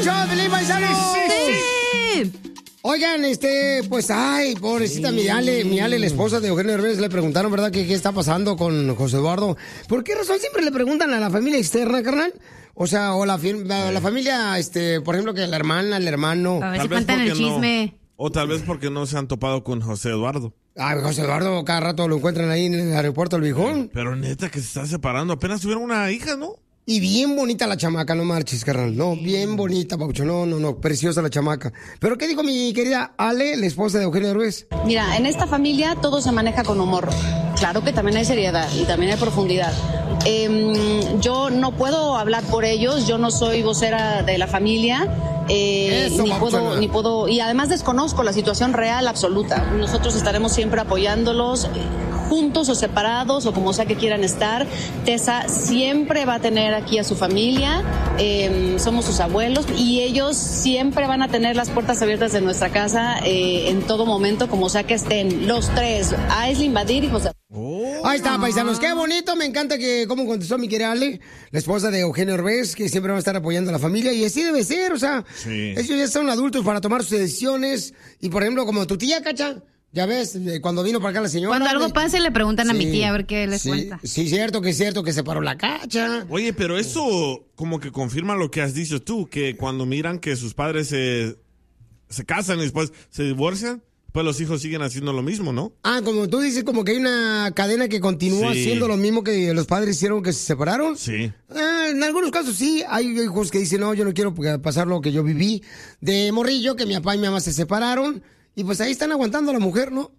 show de Pelín, paisanos! ¡Sí! Oigan, pues, ay, pobrecita mi Ale, la esposa de Eugenio Derbez, le preguntaron, ¿verdad?, qué está pasando con José Eduardo. ¿Por qué razón siempre le preguntan a la familia externa, carnal? O sea, o la familia, por ejemplo, que la hermana, el hermano. A ver si cuentan el chisme. No. O tal vez porque no se han topado con José Eduardo. Ay, José Eduardo, cada rato lo encuentran ahí en el aeropuerto del Viejón. Pero neta que se está separando. Apenas tuvieron una hija, ¿no? Y bien bonita la chamaca, no marches, carnal. No, bien bonita, Paucho. No, preciosa la chamaca. ¿Pero qué dijo mi querida Ale, la esposa de Eugenio Derbez? Mira, en esta familia todo se maneja con humor. Claro que también hay seriedad y también hay profundidad. Yo no puedo hablar por ellos, yo no soy vocera de la familia. Ni puedo, y además desconozco la situación real absoluta. Nosotros estaremos siempre apoyándolos, juntos o separados o como sea que quieran estar. Tessa siempre va a tener aquí a su familia, somos sus abuelos y ellos siempre van a tener las puertas abiertas de nuestra casa en todo momento, como sea que estén los tres, Aislinn, Badir y José. Ahí está, paisanos, qué bonito, me encanta cómo contestó mi querida Ale, la esposa de Eugenio Derbez, que siempre va a estar apoyando a la familia, y así debe ser, o sea, sí. Ellos ya son adultos para tomar sus decisiones, y por ejemplo, como tu tía, Cacha, ya ves, cuando vino para acá la señora. Cuando algo pase le preguntan a mi tía a ver qué les cuenta. Sí, cierto que se paró la Cacha. Oye, pero eso como que confirma lo que has dicho tú, que cuando miran que sus padres se casan y después se divorcian, pues los hijos siguen haciendo lo mismo, ¿no? Ah, como tú dices, como que hay una cadena que continúa haciendo lo mismo que los padres hicieron que se separaron. Sí. En algunos casos sí, hay hijos que dicen, no, yo no quiero pasar lo que yo viví de morrillo, que mi papá y mi mamá se separaron, y pues ahí están aguantando a la mujer, ¿no?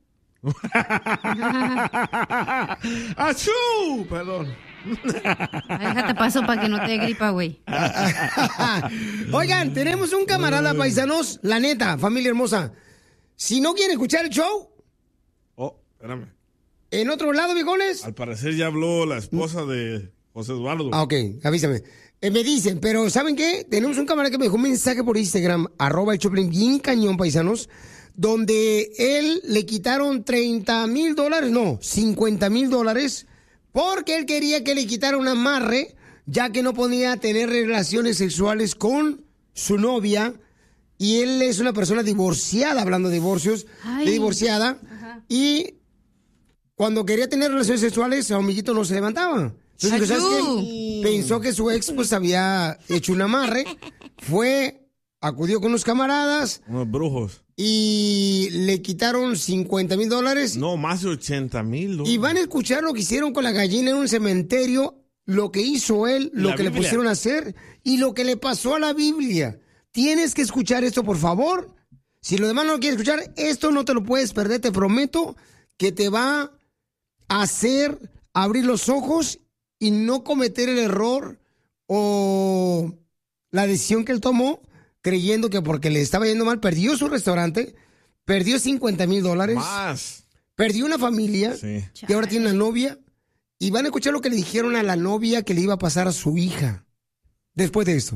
¡Achú! Perdón. Déjate paso para que no te dé gripa, güey. Oigan, tenemos un camarada, paisanos, la neta, familia hermosa. Si no quieren escuchar el show... Oh, espérame. ¿En otro lado, viejones? Al parecer ya habló la esposa de José Eduardo. Ah, ok, avísame. Me dicen, pero ¿saben qué? Tenemos un camarada que me dejó un mensaje por Instagram, @el Choplin, bien cañón, paisanos, donde él le quitaron $30,000, no, $50,000, porque él quería que le quitara un amarre, ya que no podía tener relaciones sexuales con su novia. Y él es una persona divorciada, hablando de divorcios, de divorciada. Ajá. Y cuando quería tener relaciones sexuales, su amiguito no se levantaba. Entonces, ¿sabes qué? Pensó que su ex pues había hecho un amarre. Acudió con unos camaradas. Unos brujos. Y le quitaron $50,000. No, más de $80,000. Y van a escuchar lo que hicieron con la gallina en un cementerio, lo que hizo él, lo que le pusieron a hacer y lo que le pasó a la Biblia. Tienes que escuchar esto, por favor. Si lo demás no lo quieres escuchar, esto no te lo puedes perder. Te prometo que te va a hacer abrir los ojos y no cometer el error o la decisión que él tomó, creyendo que porque le estaba yendo mal, perdió su restaurante, perdió $50,000. Más. Perdió una familia, y ahora tiene una novia. Y van a escuchar lo que le dijeron a la novia que le iba a pasar a su hija después de esto.